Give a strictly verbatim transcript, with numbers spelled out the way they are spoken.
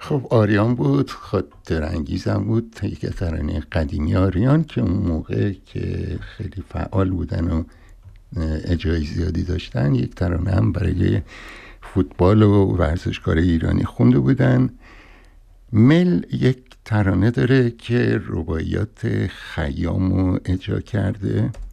خب آریان بود، خاطر انگیزم بود، یک ترانه قدیمی آریان که اون موقع که خیلی فعال بودن و اجرای زیادی داشتن، یک ترانه هم برای فوتبال و ورزشکار ایرانی خونده بودن. مل یک ترانه داره که رباعیات خیامو اجرا کرده